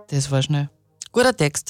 Das war schnell. Guter Text.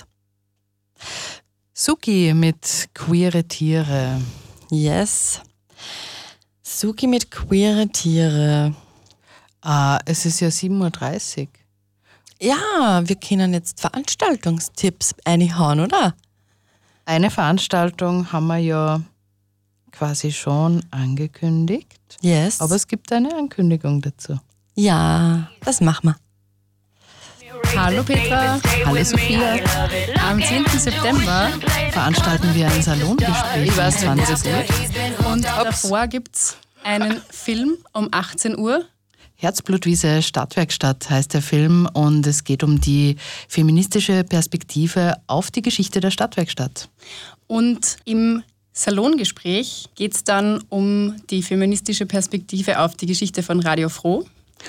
Suki mit queere Tiere. Yes. Suki mit queere Tiere. Es ist ja 7:30 Uhr. Ja, wir können jetzt Veranstaltungstipps einhauen, oder? Eine Veranstaltung haben wir ja quasi schon angekündigt. Yes. Aber es gibt eine Ankündigung dazu. Ja, das machen wir. Hallo Petra. Hallo Sophia. Am 10. September Veranstalten wir ein Salongespräch ich weiß um nicht, 20 Uhr. und davor gibt es einen Film um 18 Uhr. Herzblutwiese Stadtwerkstatt heißt der Film und es geht um die feministische Perspektive auf die Geschichte der Stadtwerkstatt. Und im Salongespräch geht es dann um die feministische Perspektive auf die Geschichte von Radio Froh.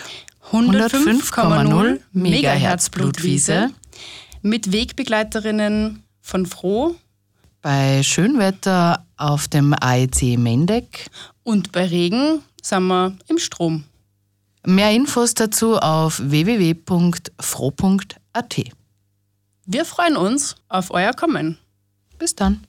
105,0 Megahertz Blutwiese. Mit Wegbegleiterinnen von Froh Bei Schönwetter auf dem AEC Mendeck. und bei Regen sind wir im Strom. Mehr Infos dazu auf www.froh.at. Wir freuen uns auf euer Kommen. Bis dann.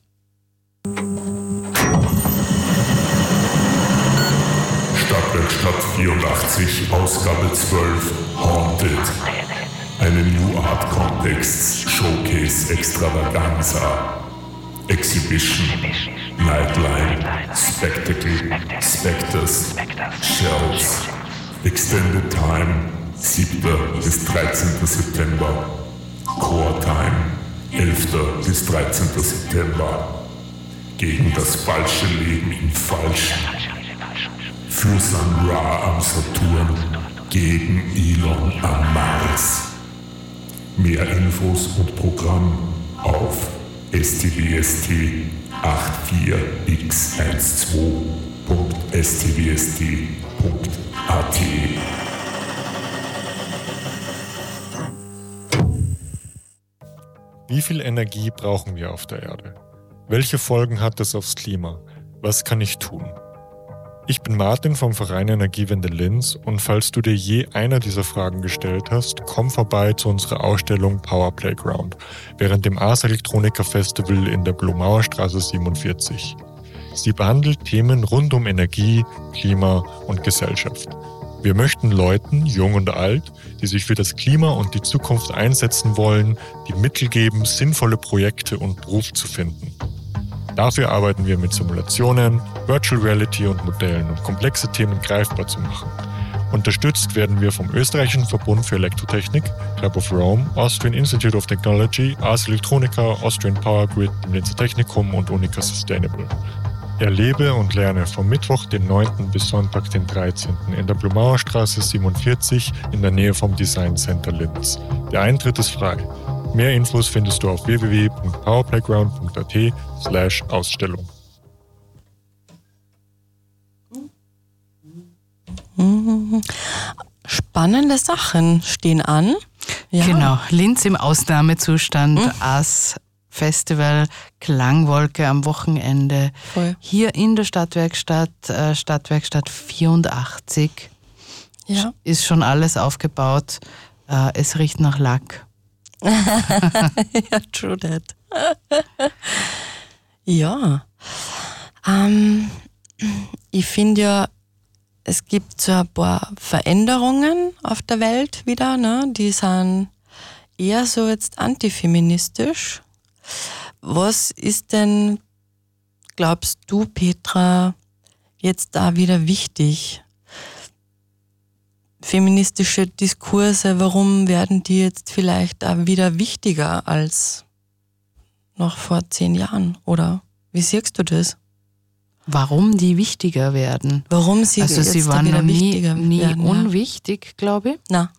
Stadtwerkstatt 84, Ausgabe 12, Haunted. Eine New Art Context, Showcase Extravaganza, Exhibition, Nightline, Spectacle, Spectres, Shells, Extended Time, 7. bis 13. September, Core Time, 11. bis 13. September. Gegen das falsche Leben im Falschen. Für Sun Ra am Saturn, gegen Elon am Mars. Mehr Infos und Programm auf stbst84x12.stbst.at. Wie viel Energie brauchen wir auf der Erde? Welche Folgen hat es aufs Klima? Was kann ich tun? Ich bin Martin vom Verein Energiewende Linz und falls du dir je einer dieser Fragen gestellt hast, komm vorbei zu unserer Ausstellung Power Playground während dem Ars Electronica Festival in der Blumauerstraße 47. Sie behandelt Themen rund um Energie, Klima und Gesellschaft. Wir möchten Leuten, jung und alt, die sich für das Klima und die Zukunft einsetzen wollen, die Mittel geben, sinnvolle Projekte und Beruf zu finden. Dafür arbeiten wir mit Simulationen, Virtual Reality und Modellen, um komplexe Themen greifbar zu machen. Unterstützt werden wir vom Österreichischen Verbund für Elektrotechnik, Club of Rome, Austrian Institute of Technology, Ars Electronica, Austrian Power Grid, dem Linzer Technikum und Unica Sustainable. Erlebe und lerne vom Mittwoch, den 9. bis Sonntag, den 13. in der Blumauerstraße 47 in der Nähe vom Design Center Linz. Der Eintritt ist frei. Mehr Infos findest du auf www.powerplayground.at/Ausstellung. Spannende Sachen stehen an. Ja. Genau, Linz im Ausnahmezustand, Ars Festival, Klangwolke am Wochenende. Voll. Hier in der Stadtwerkstatt, Stadtwerkstatt 84. Ja. Ist schon alles aufgebaut. Es riecht nach Lack. Ja, true that. Ja. Ich finde ja, es gibt so ein paar Veränderungen auf der Welt wieder, ne? Die sind eher so jetzt antifeministisch. Was ist denn, glaubst du, Petra, jetzt da wieder wichtig? Feministische Diskurse, warum werden die jetzt vielleicht auch wieder wichtiger als noch vor 10 Jahren? Oder wie siehst du das? Warum die wichtiger werden? Warum sie Also jetzt sie da waren wieder noch wichtiger nie werden? unwichtig, glaube ich. Na,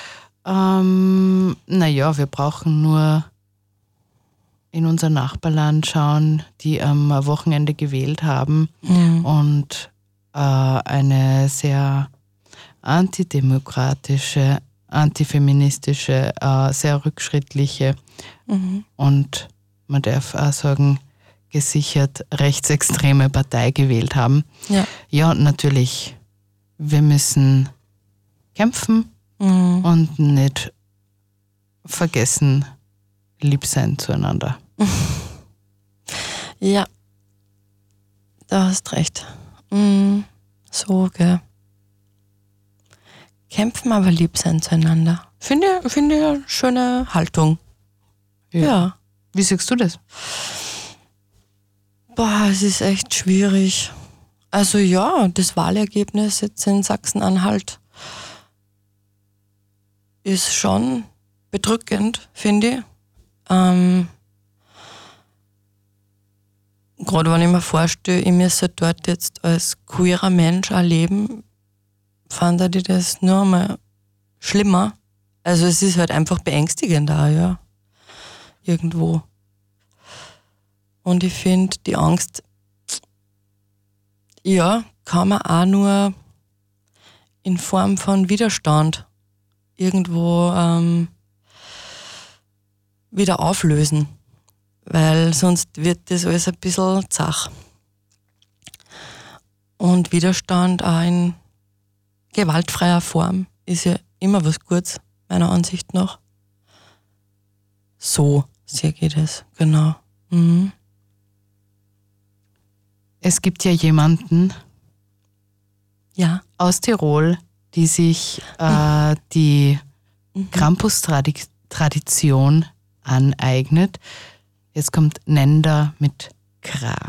Naja, wir brauchen nur in unser Nachbarland schauen, die am Wochenende gewählt haben und eine sehr antidemokratische, antifeministische, sehr rückschrittliche und man darf auch sagen, gesichert rechtsextreme Partei gewählt haben. ja. Ja, natürlich, wir müssen kämpfen und nicht vergessen, lieb sein zueinander. Ja, da hast recht. So, gell. Kämpfen, aber lieb sein zueinander. Finde ich eine schöne Haltung. Ja. Wie siehst du das? Boah, es ist echt schwierig. Also ja, das Wahlergebnis jetzt in Sachsen-Anhalt ist schon bedrückend, finde ich. Gerade wenn ich mir vorstelle, ich müsste dort jetzt als queerer Mensch auch leben, fand ich das nur einmal schlimmer. Also es ist halt einfach beängstigender, ja. Irgendwo. Und ich finde, die Angst, ja, kann man auch nur in Form von Widerstand irgendwo wieder auflösen. Weil sonst wird das alles ein bisschen zach. Und Widerstand auch in gewaltfreier Form ist ja immer was Gutes, meiner Ansicht nach. So sehe ich das, genau. Mhm. Es gibt ja jemanden aus Tirol, die sich die Krampus-Tradition aneignet. Jetzt kommt Nenda mit Kra.